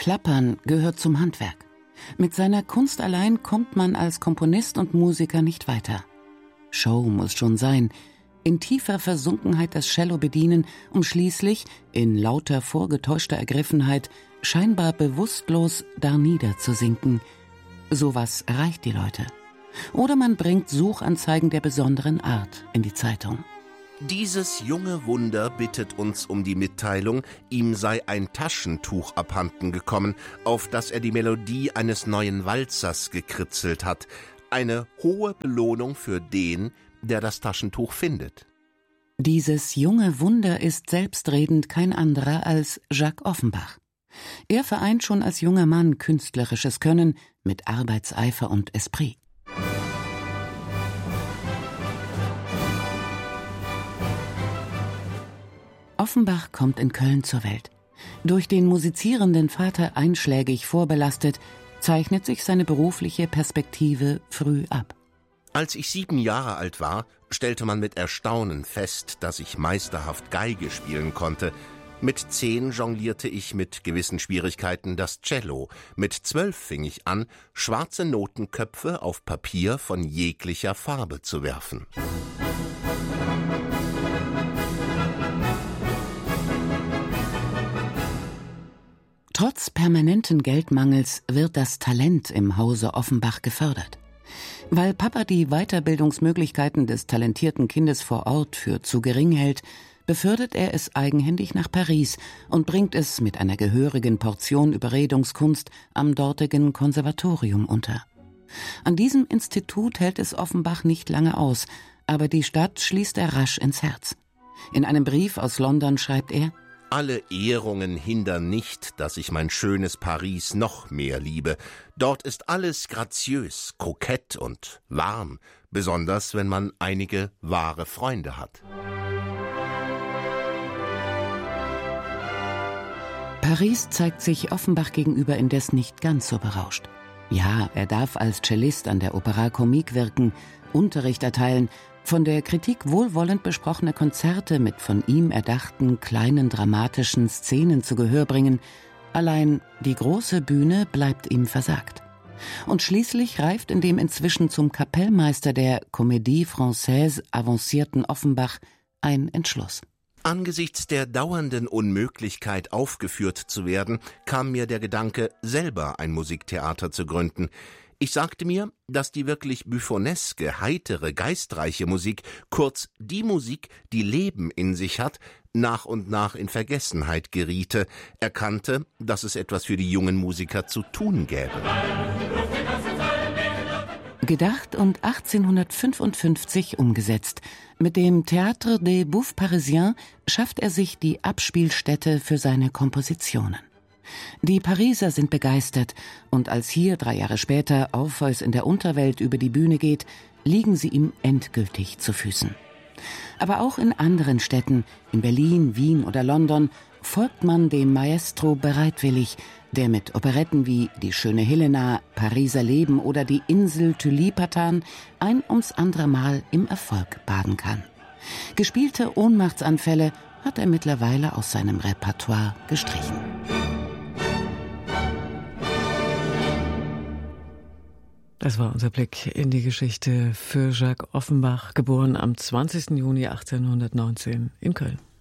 Klappern gehört zum Handwerk. Mit seiner Kunst allein kommt man als Komponist und Musiker nicht weiter. Show muss schon sein, in tiefer Versunkenheit das Cello bedienen, um schließlich, in lauter vorgetäuschter Ergriffenheit, scheinbar bewusstlos darniederzusinken. Sowas erreicht die Leute. Oder man bringt Suchanzeigen der besonderen Art in die Zeitung. Dieses junge Wunder bittet uns um die Mitteilung, ihm sei ein Taschentuch abhanden gekommen, auf das er die Melodie eines neuen Walzers gekritzelt hat. Eine hohe Belohnung für den, der das Taschentuch findet. Dieses junge Wunder ist selbstredend kein anderer als Jacques Offenbach. Er vereint schon als junger Mann künstlerisches Können mit Arbeitseifer und Esprit. Offenbach kommt in Köln zur Welt. Durch den musizierenden Vater einschlägig vorbelastet, zeichnet sich seine berufliche Perspektive früh ab. Als ich 7 Jahre alt war, stellte man mit Erstaunen fest, dass ich meisterhaft Geige spielen konnte. Mit 10 jonglierte ich mit gewissen Schwierigkeiten das Cello. Mit 12 fing ich an, schwarze Notenköpfe auf Papier von jeglicher Farbe zu werfen. Trotz permanenten Geldmangels wird das Talent im Hause Offenbach gefördert. Weil Papa die Weiterbildungsmöglichkeiten des talentierten Kindes vor Ort für zu gering hält, befördert er es eigenhändig nach Paris und bringt es mit einer gehörigen Portion Überredungskunst am dortigen Konservatorium unter. An diesem Institut hält es Offenbach nicht lange aus, aber die Stadt schließt er rasch ins Herz. In einem Brief aus London schreibt er: Alle Ehrungen hindern nicht, dass ich mein schönes Paris noch mehr liebe. Dort ist alles graziös, kokett und warm, besonders wenn man einige wahre Freunde hat. Paris zeigt sich Offenbach gegenüber indes nicht ganz so berauscht. Ja, er darf als Cellist an der Opéra Comique wirken, Unterricht erteilen, von der Kritik wohlwollend besprochene Konzerte mit von ihm erdachten kleinen dramatischen Szenen zu Gehör bringen, allein die große Bühne bleibt ihm versagt. Und schließlich reift in dem inzwischen zum Kapellmeister der Comédie Française avancierten Offenbach ein Entschluss. Angesichts der dauernden Unmöglichkeit, aufgeführt zu werden, kam mir der Gedanke, selber ein Musiktheater zu gründen. Ich sagte mir, dass die wirklich buffoneske, heitere, geistreiche Musik, kurz die Musik, die Leben in sich hat, nach und nach in Vergessenheit geriete, erkannte, dass es etwas für die jungen Musiker zu tun gäbe. Gedacht und 1855 umgesetzt. Mit dem Théâtre des Bouffes Parisiens schafft er sich die Abspielstätte für seine Kompositionen. Die Pariser sind begeistert, und als hier 3 Jahre später Orpheus in der Unterwelt über die Bühne geht, liegen sie ihm endgültig zu Füßen. Aber auch in anderen Städten, in Berlin, Wien oder London, folgt man dem Maestro bereitwillig, der mit Operetten wie Die schöne Helena, Pariser Leben oder Die Insel Tulipatan ein ums andere Mal im Erfolg baden kann. Gespielte Ohnmachtsanfälle hat er mittlerweile aus seinem Repertoire gestrichen. Das war unser Blick in die Geschichte für Jacques Offenbach, geboren am 20. Juni 1819 in Köln.